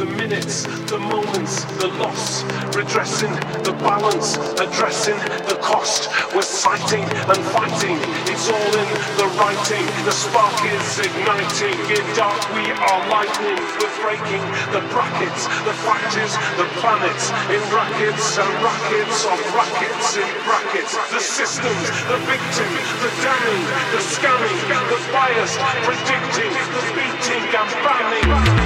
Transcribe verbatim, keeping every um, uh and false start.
the minutes, the moments, the loss, redressing the balance, addressing the cost. We're sighting and fighting, it's all in the writing. The spark is igniting, in dark we are lightning. We're breaking the brackets, the factors, the planets, in rackets and rackets of rackets in brackets. The systems, the victim, the damning, the scanning, the biased, predicting, the beating and banning.